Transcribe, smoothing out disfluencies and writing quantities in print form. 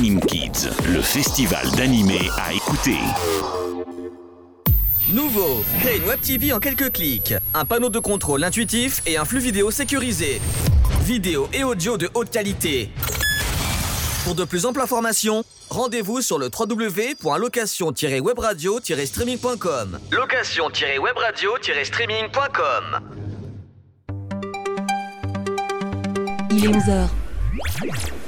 Anime Kids, le festival d'animé à écouter. Nouveau, créez une web TV en quelques clics. Un panneau de contrôle intuitif et un flux vidéo sécurisé. Vidéo et audio de haute qualité. Pour de plus amples informations, rendez-vous sur le www.location-webradio-streaming.com. Location-webradio-streaming.com. Il est 11h.